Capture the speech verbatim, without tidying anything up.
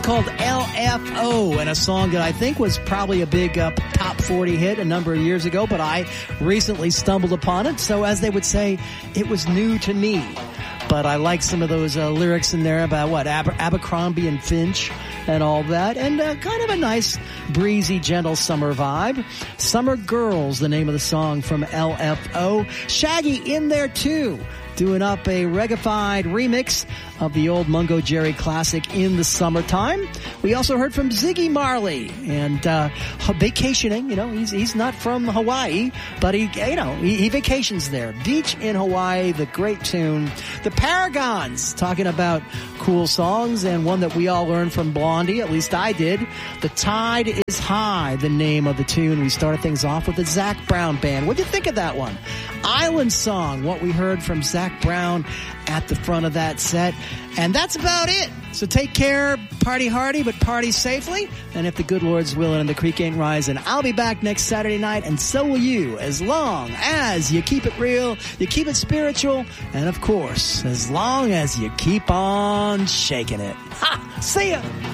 called L F O, and a song that I think was probably a big uh, top forty hit a number of years ago, but I recently stumbled upon it. So as they would say, it was new to me. But I like some of those uh, lyrics in there about what, Aber- Abercrombie and Finch and all that. And uh, kind of a nice, breezy, gentle summer vibe. Summer Girls, the name of the song from L F O. Shaggy in there too, doing up a reggae-fied remix of the old Mungo Jerry classic In the Summertime. We also heard from Ziggy Marley and uh, vacationing. You know, he's he's not from Hawaii, but he you know he, he vacations there. Beach in Hawaii, the great tune. The Paragons, talking about cool songs, and one that we all learned from Blondie, at least I did. The Tide is High, the name of the tune. We started things off with the Zac Brown Band. What'd you think of that one? Island Song, what we heard from Zac Brown at the front of that set. And that's about it. So take care, party hardy, but party safely. And if the good Lord's willing and the creek ain't rising, I'll be back next Saturday night, and so will you, as long as you keep it real, you keep it spiritual, and of course, as long as you keep on shaking it. Ha! See ya!